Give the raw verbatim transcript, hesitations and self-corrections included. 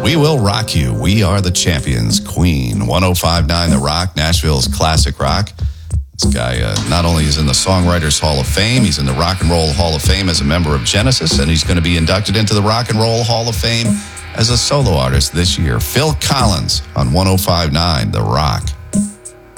We will rock you. We are the champions. Queen, one oh five point nine The Rock, Nashville's classic rock. This guy uh, not only is in the Songwriters Hall of Fame, he's in the Rock and Roll Hall of Fame as a member of Genesis, and he's going to be inducted into the Rock and Roll Hall of Fame as a solo artist this year. Phil Collins on one oh five point nine The Rock.